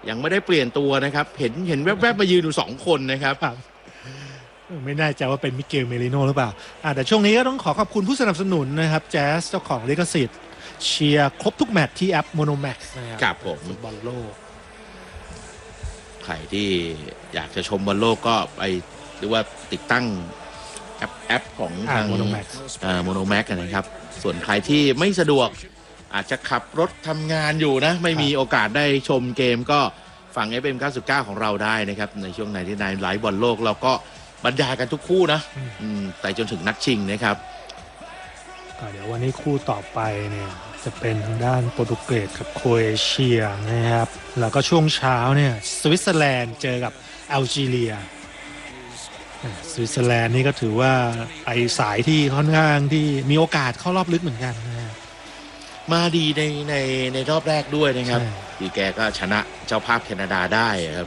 ยังไม่ได้เปลี่ยนตัวนะครับเห็นแวบๆมายืนอยู่2คนนะครับไม่แน่ใจว่าเป็นมิเกลเมริโนหรือเปล่าแต่ช่วงนี้ก็ต้องขอบคุณผู้สนับสนุนนะครับแจ๊สเจ้าของลิขสิทธิ์เชียร์ครบทุกแมตช์ที่แอป Monomax นะครับผมบอลโลกใครที่อยากจะชมบอลโลกก็ไปหรือว่าติดตั้งแอปของทาง Monomax นะครับส่วนใครที่ไม่สะดวกอาจจะขับรถทำงานอยู่นะไม่มีโอกาสได้ชมเกมก็ฟัง FM 99ของเราได้นะครับในช่วงไหนที่นายไลฟ์บอลโลกเราก็บรรยายกันทุกคู่นะแต่จนถึงนัดชิงนะครับเดี๋ยววันนี้คู่ต่อไปเนี่ยจะเป็นทางด้านโปรตุเกสกับโครเอเชียนะครับแล้วก็ช่วงเช้าเนี่ยสวิตเซอร์แลนด์เจอกับแอลจีเรียสวิตเซอร์แลนด์นี่ก็ถือว่าไปสายที่ค่อนข้างที่มีโอกาสเข้ารอบลึกเหมือนกันนะมาดีในรอบแรกด้วยนะครับที่แกก็ชนะเจ้าภาพแคนาดาได้ครับ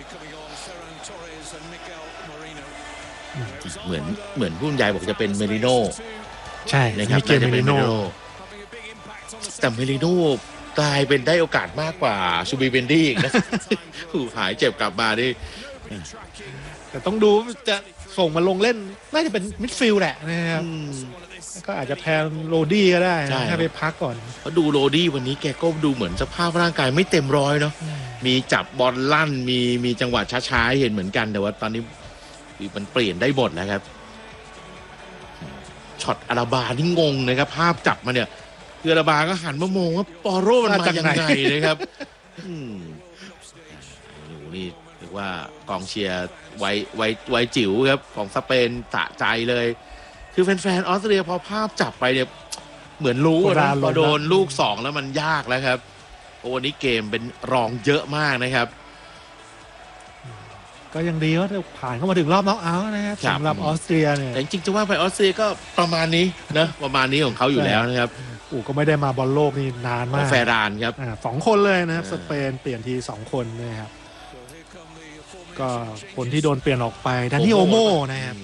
เหมือนผู้บรรยายบอกจะเป็นเมริโนใช่นะครับน่าจะเป็นเมริโนแต่เมริโนกลายเป็นได้โอกาสมากกว่าชูบีเบนดี้อีกนะผู้หายเจ็บกลับมาดิแต่ต้องดูจะส่งมาลงเล่นน่าจะเป็นมิดฟิลด์แหละนะครับก็อาจจะแพนโรดี้ก็ได้ให้ไปพักก่อนเพราะดูโรดี้วันนี้แกก็ดูเหมือนสภาพร่างกายไม่เต็มร้อยเนาะมีจับบอลลั่นมีจังหวะช้าๆเห็นเหมือนกันแต่ว่าตอนนี้มันเปลี่ยนได้หมดแล้วครับช็อตอาราบานี่งงนะครับภาพจับมาเนี่ยคืออาราบาก็หันมามองว่าปอโรมันมายังไงนะครับนี่เรียกว่ากองเชียร์ไวจิ๋วครับของสเปนสะใจเลยคือแฟนๆออสเตรเลียพอภาพจับไปเนี่ยเหมือนรู้นะพอโดนลูก2แล้วมันยากแล้วครับวันนี้เกมเป็นรองเยอะมากนะครับก็ยังดีว่าผ่านเข้ามาถึงรอบน็อกเอาท์นะครับสำหรับออสเตรียเนี่ยแต่จริงๆจะว่าไปออสเตรียก็ประมาณนี้นะประมาณนี้ของเขาอยู่แล้วนะครับก็ไม่ได้มาบอลโลกนี่นานมากแฟรานครับ 2 คนเลยนะครับสเปนเปลี่ยนที2 คนนะครับก็คนที่โดนเปลี่ยนออกไปดานิโอโมนะครับ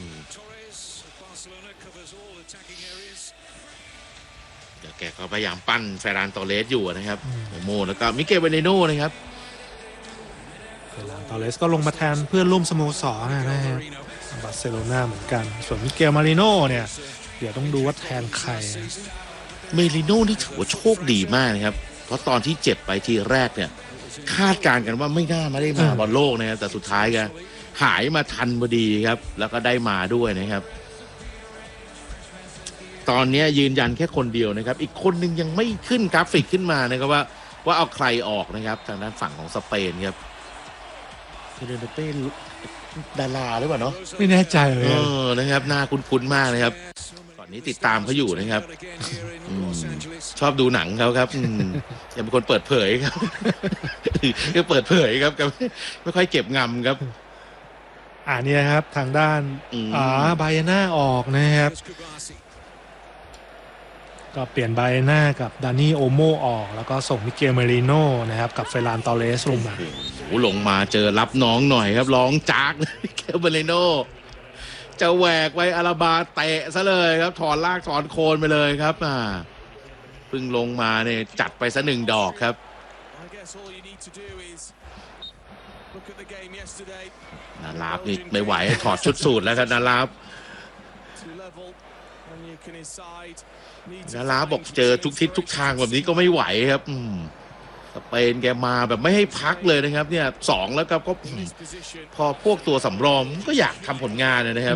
แกก็พยายามปั้นแฟรานตอเรสอยู่นะครับโอโมแล้วก็มิเกลเวเนโนนะครับเฟรานตอเรสก็ลงมาแทนเพื่อนร่วมสโมสรนะครับบาร์เซโลนาเหมือนกันส่วนมิเกลมาริโน่เนี่ยเดี๋ยวต้องดูว่าแทนใครเมริโน่ที่ถือว่าโชคดีมากนะครับเพราะตอนที่เจ็บไปทีแรกเนี่ยคาดการณ์กันว่าไม่ได้มาบอลโลกนะครับแต่สุดท้ายก็หายมาทันพอดีครับแล้วก็ได้มาด้วยนะครับตอนนี้ยืนยันแค่คนเดียวนะครับอีกคนนึงยังไม่ขึ้นกราฟิกขึ้นมานะครับว่าเอาใครออกนะครับทางด้านฝั่งของสเปนครับเดนเต้ดาราหรือเปล่าเนาะไม่แน่ใจเลยนะครับหน้าคุ้นๆมากนะครับตอนนี้ติดตามเขาอยู่นะครับชอบดูหนังเขาครับยังเป็นคนเปิดเผยครับก็เปิดเผยครับไม่ค่อยเก็บงำครับนี่ครับทางด้านบายน่าออกนะครับก็เปลี่ยนไบเน่ากับดานิโอโมออกแล้วก็ส่งมิเกลเมริโน่นะครับกับเฟรานตอเรสลงมาลงมาเจอรับน้องหน่อยครับร้องจากมิเกลเมริโน่จะแหวกไว้อาราบาเตะซะเลยครับถอนลากถอนโคนไปเลยครับเพิ่งลงมาเนี่ยจัดไปซะ1 ดอกครับนาลาบนี่ไม่ไหวถอดชุดสูทแล้วครับนาลาบบอกเจอทุกทิศทุกทางแบบนี้ก็ไม่ไหวครับสเปนแกมาแบบไม่ให้พักเลยนะครับเนี่ย2แล้วครับก็พอพวกตัวสำรองก็อยากทำผลงานนะครับ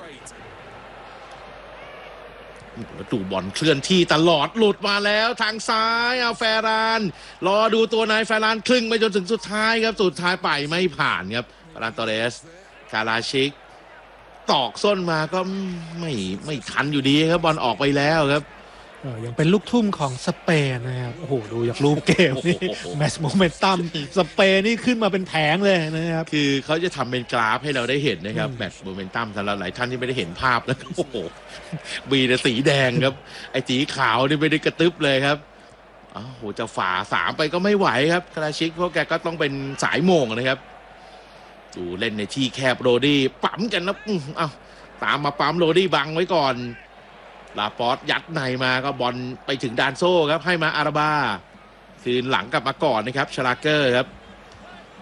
ดูบอลเคลื่อนที่ตลอดหลุดมาแล้วทางซ้ายเอาแฟรานรอดูตัวนายแฟรานครึ่งไปจนถึงสุดท้ายครับสุดท้ายไปไม่ผ่านครับฟรานตอเรสคาราชิกตอกส้นมาก็ไม่ทันอยู่ดีครับบอลออกไปแล้วครับยังเป็นลูกทุ่มของสเปนนะครับโอ้โหดูจากรูปเกมนี่แมตช์โมเมนตัมสเปนนี่ขึ้นมาเป็นแผงเลยนะครับคือเขาจะทำเป็นกราฟให้เราได้เห็นนะครับแมตช์โมเมนตัมสำหรับหลายท่านที่ไม่ได้เห็นภาพแล้วโอ้โหมีแต่สีแดงครับไอ้สีขาวนี่ไม่ได้กระตึบเลยครับโอ้โหจะฝ่า3ไปก็ไม่ไหวครับคาราชิกเพราะแกก็ต้องเป็นสายโมงนะครับดูเล่นในที่แคบโรดี้ปั๊มกันนะตามมาปั๊มโรดี้บังไว้ก่อนลาปอสยัดในมาก็บอลไปถึงดานโซ่ครับให้มาอาราบาคืนหลังกลับมาก่อนนะครับชลาเกอร์ครับ